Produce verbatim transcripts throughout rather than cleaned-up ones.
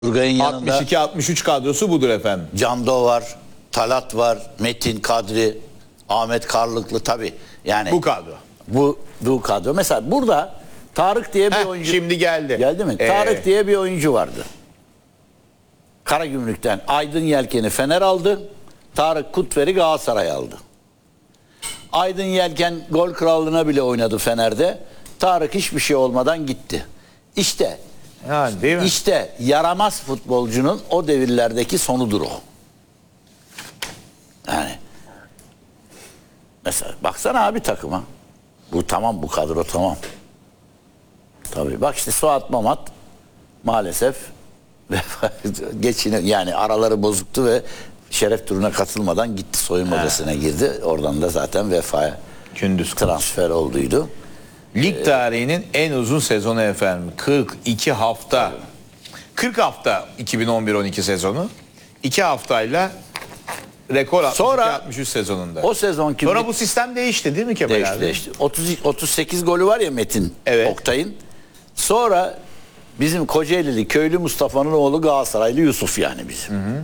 Turgay'ın yanında altmış iki altmış üç kadrosu budur efendim. Cando var, Talat var, Metin, Kadri, Ahmet Karlıklı tabii. Yani Bu kadro. Bu bu kadro. Mesela burada Tarık diye bir Heh, oyuncu şimdi geldi. Geldi mi? Ee, Tarık diye bir oyuncu vardı. Karagümrük'ten Aydın Yelken'i Fener aldı. Tarık Kutver'i Galatasaray aldı. Aydın Yelken gol krallığına bile oynadı Fener'de. Tarık hiçbir şey olmadan gitti. İşte Yani değil mi? İşte yaramaz futbolcunun o devirlerdeki sonudur o. Yani mesela baksana abi takıma. Bu tamam, bu kadro tamam. Tabii bak işte Suat Mamat maalesef geçine yani araları bozuktu ve şeref turuna katılmadan gitti, soyunma odasına girdi. Oradan da zaten vefaya Gündüz transfer olduydu. Lig tarihinin en uzun sezonu efendim. kırk iki hafta. kırk hafta iki bin on bir on iki sezonu. iki haftayla rekor altmış iki Sonra altmış üç sezonunda. O sezon kim? Sonra bu sistem değişti değil mi Kemal Değişti, abi? değişti. otuz, otuz sekiz golü var ya Metin Evet. Oktay'ın. Sonra bizim Kocaeli'li köylü Mustafa'nın oğlu Galatasaraylı Yusuf yani bizim. Hı hı.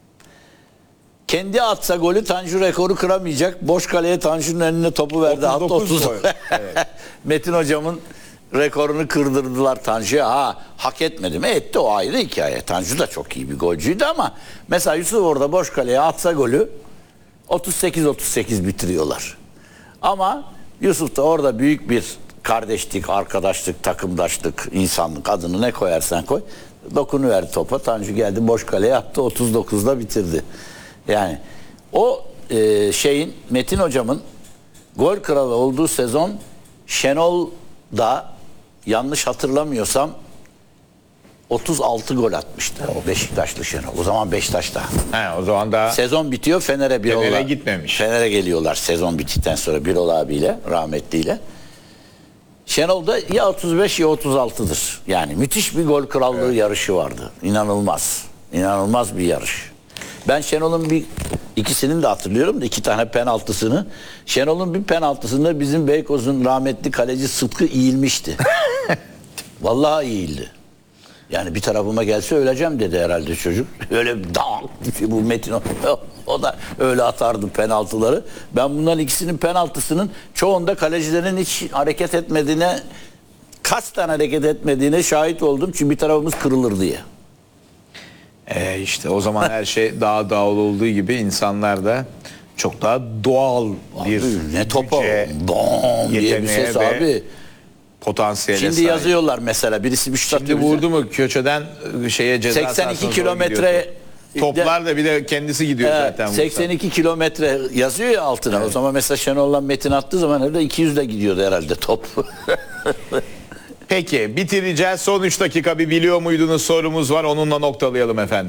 Kendi atsa golü Tanju rekoru kıramayacak. Boş kaleye Tanju'nun önüne topu verdi. Hatta otuz. gol. Evet. Metin hocamın rekorunu kırdırdılar Tanju'ya. Ha, hak etmedi mi? Etti, o ayrı hikaye. Tanju da çok iyi bir golcüydü ama mesela Yusuf orada boş kaleye atsa golü otuz sekiz otuz sekiz bitiriyorlar. Ama Yusuf da orada büyük bir kardeşlik, arkadaşlık, takımdaşlık, insanlık, adını ne koyarsan koy. Dokunuverdi topa. Tanju geldi boş kaleye attı. otuz dokuzda bitirdi. Yani o e, şeyin Metin hocamın gol kralı olduğu sezon Şenol'da yanlış hatırlamıyorsam otuz altı gol atmıştı. O Beşiktaşlı Şenol. O zaman Beşiktaş'ta. He, o zaman daha Sezon bitiyor, Fener'e bir Fener'e ola, gitmemiş. Fener'e geliyorlar sezon bittikten sonra Birol abiyle, rahmetliyle. Şenol'da ya otuz beş ya otuz altıdır. Yani müthiş bir gol krallığı evet. yarışı vardı. İnanılmaz. İnanılmaz bir yarış. Ben Şenol'un bir ikisini de hatırlıyorum da iki tane penaltısını. Şenol'un bir penaltısında bizim Beykoz'un rahmetli kaleci Sıtkı eğilmişti. Vallahi eğildi. Yani bir tarafıma gelse öleceğim dedi herhalde çocuk. Öyle dağ bu Metin o, o da öyle atardı penaltıları. Ben bunların ikisinin penaltısının çoğunda kalecilerin hiç hareket etmediğine, kasten hareket etmediğine şahit oldum. Çünkü bir tarafımız kırılır diye. Ee, işte o zaman her şey daha doğal olduğu gibi insanlar da çok daha doğal bir abi, ne topa bom diye bir ses ve abi. Potansiyele Şimdi sahip. yazıyorlar mesela birisi bir şut Şimdi vurdu mu köşeden şeye ceza seksen iki kilometre toplar da bir de kendisi gidiyor evet, zaten. seksen iki kilometre yazıyor ya altına. Evet. O zaman mesela Şenol'la Metin attığı zaman herhalde iki yüzde gidiyordu herhalde top. Peki bitireceğiz. Son üç dakika bir biliyor muydunuz sorumuz var. Onunla noktalayalım efendim.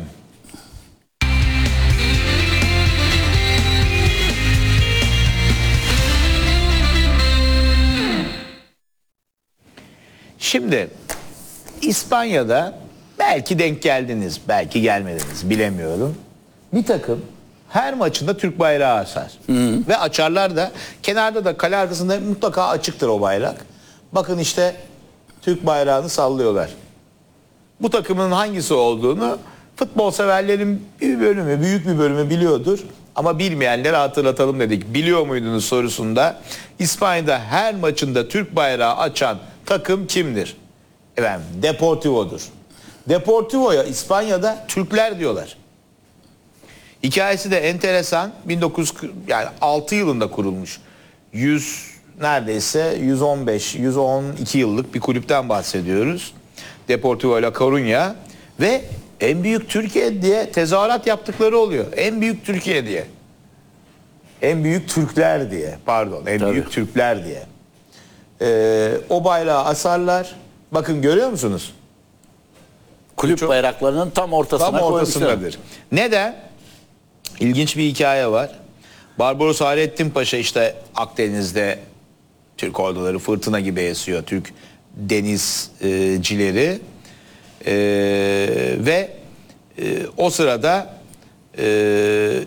Şimdi İspanya'da belki denk geldiniz, belki gelmediniz bilemiyorum. Bir takım her maçında Türk bayrağı asar. Hı. Ve açarlar da kenarda da kale arkasında mutlaka açıktır o bayrak. Bakın işte Türk bayrağını sallıyorlar. Bu takımın hangisi olduğunu futbol severlerin bir bölümü, büyük bir bölümü biliyordur. Ama bilmeyenlere hatırlatalım dedik. Biliyor muydunuz sorusunda İspanya'da her maçında Türk bayrağı açan takım kimdir? Efendim Deportivo'dur. Deportivo'ya İspanya'da Türkler diyorlar. Hikayesi de enteresan. bin dokuz yüz yani altı yılında kurulmuş. yüz neredeyse yüz on beş yüz on iki yıllık bir kulüpten bahsediyoruz. Deportivo La Coruña ve en büyük Türkiye diye tezahürat yaptıkları oluyor. En büyük Türkiye diye. En büyük Türkler diye. Pardon, en Tabii. büyük Türkler diye. Ee, o bayrağı asarlar. Bakın görüyor musunuz? Kulüp Çok, bayraklarının tam ortasına tam ortasındadır. Neden? İlginç bir hikaye var. Barbaros Hayrettin Paşa işte Akdeniz'de Türk orduları fırtına gibi esiyor. Türk denizcileri ee, ve e, o sırada e,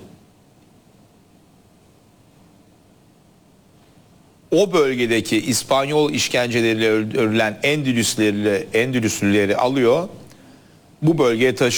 o bölgedeki İspanyol işkenceleriyle öldürülen Endülüsleri, Endülüslüleri alıyor. bu bölgeye taşı